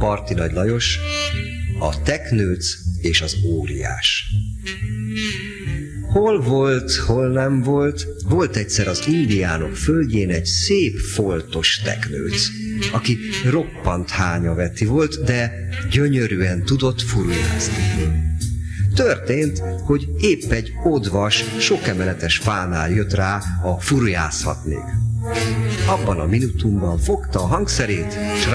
Parti Nagy Lajos, a teknőc és az óriás. Hol volt, hol nem volt, volt egyszer az indiánok földjén egy szép foltos teknőc, aki roppant hányaveti volt, de gyönyörűen tudott furujázni. Történt, hogy épp egy odvas, sokemeletes fánál jött rá, a furujászhatnék. Abban a minutumban fogta a hangszerét, s